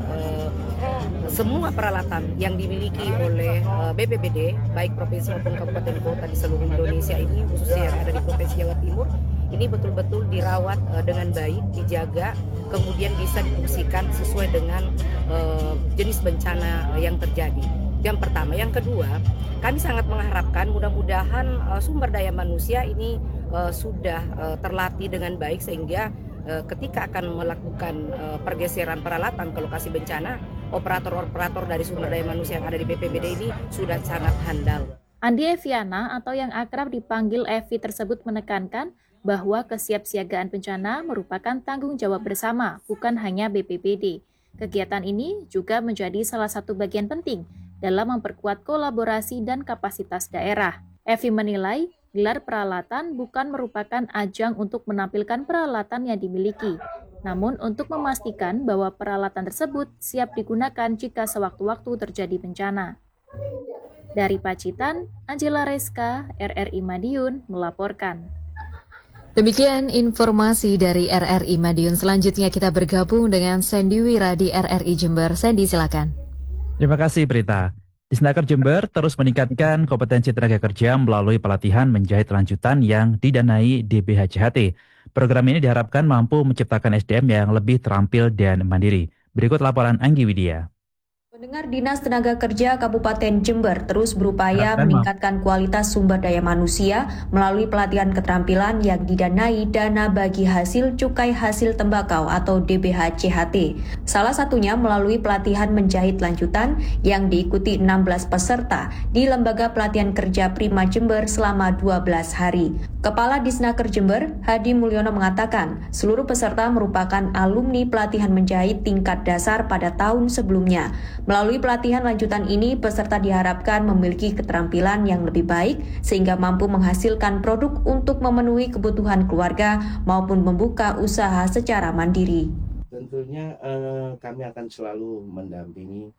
Speaker 8: semua peralatan yang dimiliki oleh BPBD, baik provinsi maupun kabupaten kota di seluruh Indonesia ini, khususnya yang ada di Provinsi Jawa Timur, ini betul-betul dirawat dengan baik, dijaga, kemudian bisa difungsikan sesuai dengan jenis bencana yang terjadi. Yang pertama. Yang kedua, kami sangat mengharapkan mudah-mudahan sumber daya manusia ini sudah terlatih dengan baik sehingga ketika akan melakukan pergeseran peralatan ke lokasi bencana, operator-operator dari sumber daya manusia yang ada di BPBD ini sudah sangat handal.
Speaker 6: Andi Eviana atau yang akrab dipanggil Evi tersebut menekankan bahwa kesiapsiagaan bencana merupakan tanggung jawab bersama, bukan hanya BPBD. Kegiatan ini juga menjadi salah satu bagian penting dalam memperkuat kolaborasi dan kapasitas daerah. Evi menilai gelar peralatan bukan merupakan ajang untuk menampilkan peralatan yang dimiliki, namun untuk memastikan bahwa peralatan tersebut siap digunakan jika sewaktu-waktu terjadi bencana. Dari Pacitan, Angela Reska, RRI Madiun, melaporkan.
Speaker 4: Demikian informasi dari RRI Madiun. Selanjutnya kita bergabung dengan Sandy Wira di RRI Jember. Sandy, silakan.
Speaker 9: Terima kasih, Prita. Disnaker Jember terus meningkatkan kompetensi tenaga kerja melalui pelatihan menjahit lanjutan yang didanai DBHCHT. Program ini diharapkan mampu menciptakan SDM yang lebih terampil dan mandiri. Berikut laporan Anggi Widya.
Speaker 10: Pendengar, Dinas Tenaga Kerja Kabupaten Jember terus berupaya meningkatkan kualitas sumber daya manusia melalui pelatihan keterampilan yang didanai Dana Bagi Hasil Cukai Hasil Tembakau atau DBHCHT. Salah satunya melalui pelatihan menjahit lanjutan yang diikuti 16 peserta di Lembaga Pelatihan Kerja Prima Jember selama 12 hari. Kepala Disnaker Jember, Hadi Mulyono mengatakan, seluruh peserta merupakan alumni pelatihan menjahit tingkat dasar pada tahun sebelumnya. Melalui pelatihan lanjutan ini, peserta diharapkan memiliki keterampilan yang lebih baik sehingga mampu menghasilkan produk untuk memenuhi kebutuhan keluarga maupun membuka usaha secara mandiri.
Speaker 11: Tentunya kami akan selalu mendampingi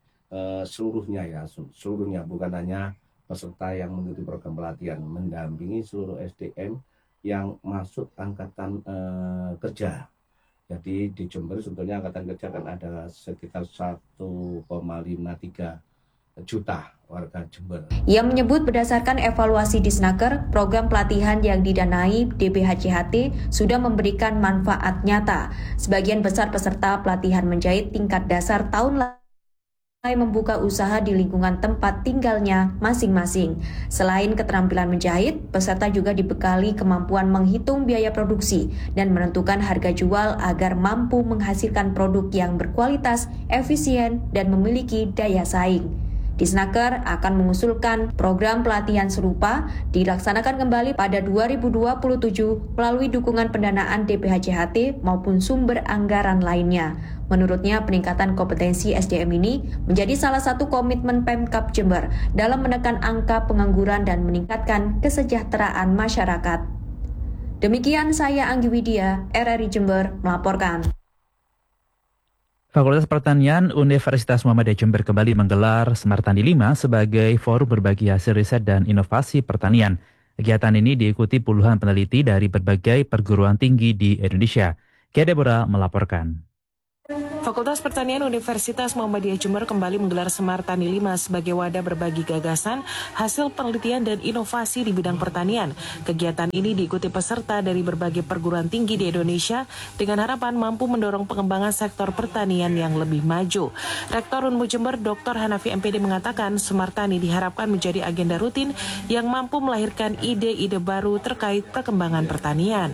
Speaker 11: seluruhnya bukan hanya peserta yang mengikuti program pelatihan, mendampingi seluruh SDM yang masuk angkatan kerja. Jadi di Jember sebetulnya angkatan kerja kan ada sekitar 1,53 juta warga Jember.
Speaker 10: Ia menyebut berdasarkan evaluasi Disnaker, program pelatihan yang didanai DBHCHT sudah memberikan manfaat nyata. Sebagian besar peserta pelatihan menjahit tingkat dasar tahun lalu membuka usaha di lingkungan tempat tinggalnya masing-masing. Selain keterampilan menjahit, peserta juga dibekali kemampuan menghitung biaya produksi dan menentukan harga jual agar mampu menghasilkan produk yang berkualitas, efisien, dan memiliki daya saing. Disnaker akan mengusulkan program pelatihan serupa dilaksanakan kembali pada 2027 melalui dukungan pendanaan DPHJHT maupun sumber anggaran lainnya. Menurutnya, peningkatan kompetensi SDM ini menjadi salah satu komitmen Pemkab Jember dalam menekan angka pengangguran dan meningkatkan kesejahteraan masyarakat. Demikian saya Anggi Widya, RRI Jember melaporkan.
Speaker 9: Fakultas Pertanian Universitas Muhammadiyah Jember kembali menggelar Semartani 5 sebagai forum berbagi hasil riset dan inovasi pertanian. Kegiatan ini diikuti puluhan peneliti dari berbagai perguruan tinggi di Indonesia. Kia Deborah melaporkan.
Speaker 24: Fakultas Pertanian Universitas Muhammadiyah Jember kembali menggelar Semartani 5 sebagai wadah berbagi gagasan, hasil penelitian dan inovasi di bidang pertanian. Kegiatan ini diikuti peserta dari berbagai perguruan tinggi di Indonesia dengan harapan mampu mendorong pengembangan sektor pertanian yang lebih maju. Rektor Unmu Jember Dr. Hanafi MPD mengatakan Semartani diharapkan menjadi agenda rutin yang mampu melahirkan ide-ide baru terkait perkembangan pertanian.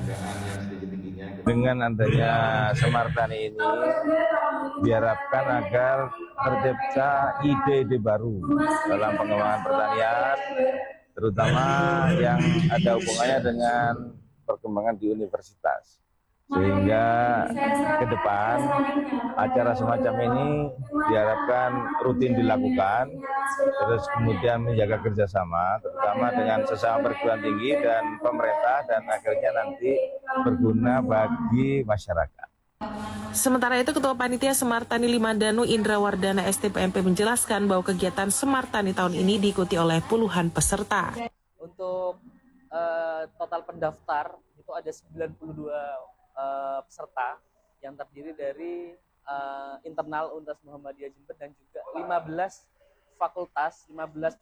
Speaker 12: Dengan adanya Semartani ini diharapkan agar tercipta ide-ide baru dalam pengembangan pertanian, terutama yang ada hubungannya dengan perkembangan di universitas. Sehingga ke depan acara semacam ini diharapkan rutin dilakukan, terus kemudian menjaga kerjasama, terutama dengan sesama perguruan tinggi dan pemerintah, dan akhirnya nanti berguna bagi masyarakat.
Speaker 24: Sementara itu, Ketua Panitia Semartani 5 Danu Indra Wardana STPMP menjelaskan bahwa kegiatan Semartani tahun ini diikuti oleh puluhan peserta.
Speaker 14: Untuk total pendaftar itu ada 92 peserta yang terdiri dari internal Universitas Muhammadiyah Jember dan juga 15 fakultas, 15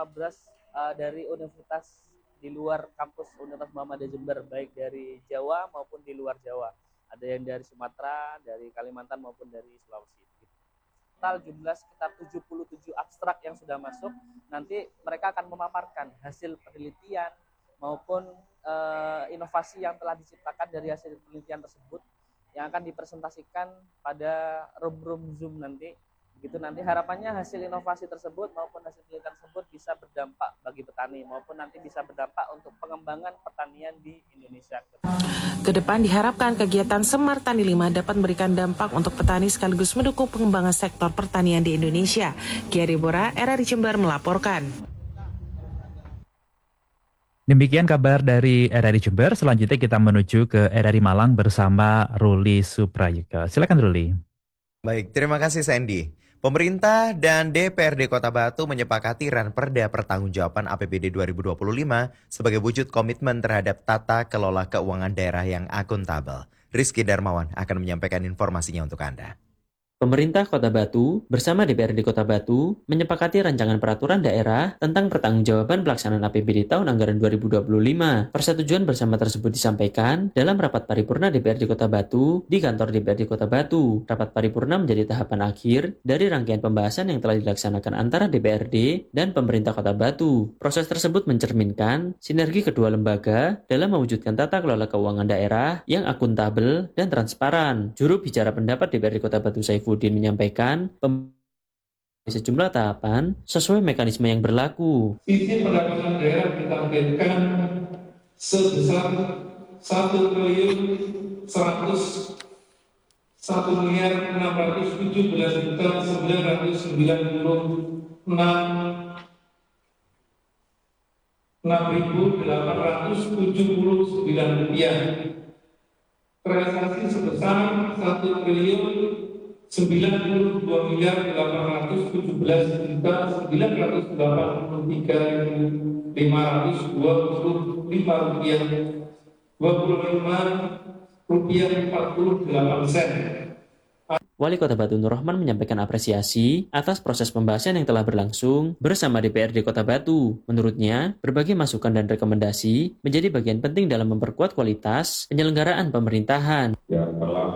Speaker 14: dari universitas di luar kampus Universitas Muhammadiyah Jember, baik dari Jawa maupun di luar Jawa. Ada yang dari Sumatera, dari Kalimantan maupun dari Sulawesi. Total jumlah sekitar 77 abstrak yang sudah masuk. Nanti mereka akan memaparkan hasil penelitian maupun inovasi yang telah diciptakan dari hasil penelitian tersebut yang akan dipresentasikan pada room Zoom nanti. Begitu nanti harapannya hasil inovasi tersebut maupun hasil penelitian tersebut bisa berdampak bagi petani maupun nanti bisa berdampak untuk pengembangan pertanian di Indonesia.
Speaker 24: Kedepan diharapkan kegiatan Semartani 5 dapat memberikan dampak untuk petani sekaligus mendukung pengembangan sektor pertanian di Indonesia. Kia Deborah, RRI Jember melaporkan.
Speaker 9: Demikian kabar dari RRI Jember. Selanjutnya kita menuju ke RRI Malang bersama Ruli Suprayuga. Silakan Ruli.
Speaker 15: Baik, terima kasih Sandy. Pemerintah dan DPRD Kota Batu menyepakati Ranperda Pertanggungjawaban APBD 2025 sebagai wujud komitmen terhadap tata kelola keuangan daerah yang akuntabel. Rizky Darmawan akan menyampaikan informasinya untuk Anda.
Speaker 17: Pemerintah Kota Batu bersama DPRD Kota Batu menyepakati rancangan peraturan daerah tentang pertanggungjawaban pelaksanaan APBD tahun anggaran 2025. Persetujuan bersama tersebut disampaikan dalam rapat paripurna DPRD Kota Batu di kantor DPRD Kota Batu. Rapat paripurna menjadi tahapan akhir dari rangkaian pembahasan yang telah dilaksanakan antara DPRD dan pemerintah Kota Batu. Proses tersebut mencerminkan sinergi kedua lembaga dalam mewujudkan tata kelola keuangan daerah yang akuntabel dan transparan. Juru bicara pendapat DPRD Kota Batu Saifuddin menyampaikan sejumlah tahapan sesuai mekanisme yang berlaku.
Speaker 18: Sisi pendapatan daerah ditargetkan sebesar 1.101.617.906 rupiah. Transaksi sebesar 1.092.817.983.525 rupiah 25.48 sen.
Speaker 17: Wali Kota Batu Nur Rahman menyampaikan apresiasi atas proses pembahasan yang telah berlangsung bersama DPRD Kota Batu. Menurutnya, berbagai masukan dan rekomendasi menjadi bagian penting dalam memperkuat kualitas penyelenggaraan pemerintahan.
Speaker 19: Yang telah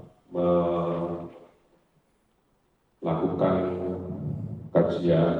Speaker 19: melakukan kajian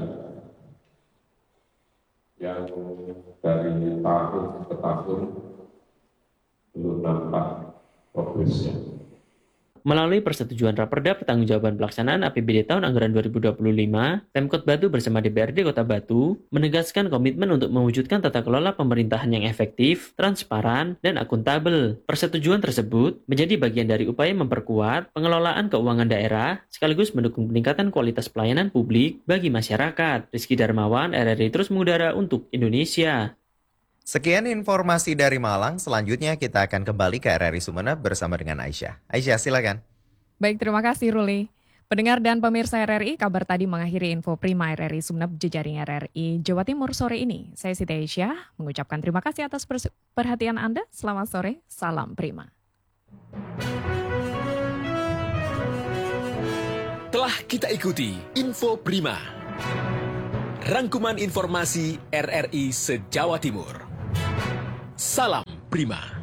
Speaker 19: yang dari tahun ke tahun belum nampak progresnya.
Speaker 17: Melalui persetujuan Raperda Pertanggungjawaban Pelaksanaan APBD tahun anggaran 2025, Pemkot Batu bersama DPRD Kota Batu menegaskan komitmen untuk mewujudkan tata kelola pemerintahan yang efektif, transparan, dan akuntabel. Persetujuan tersebut menjadi bagian dari upaya memperkuat pengelolaan keuangan daerah sekaligus mendukung peningkatan kualitas pelayanan publik bagi masyarakat. Rizky Darmawan, RRI Terus Mengudara untuk Indonesia.
Speaker 15: Sekian informasi dari Malang, selanjutnya kita akan kembali ke RRI Sumeneb bersama dengan Aisyah. Aisyah, silakan.
Speaker 1: Baik, terima kasih Ruli. Pendengar dan pemirsa RRI, kabar tadi mengakhiri info Prima RRI Sumeneb jejaring RRI Jawa Timur sore ini. Saya Siti Aisyah mengucapkan terima kasih atas perhatian Anda. Selamat sore, salam Prima.
Speaker 16: Telah kita ikuti Info Prima. Rangkuman informasi RRI se-Jawa Timur. Salam Prima.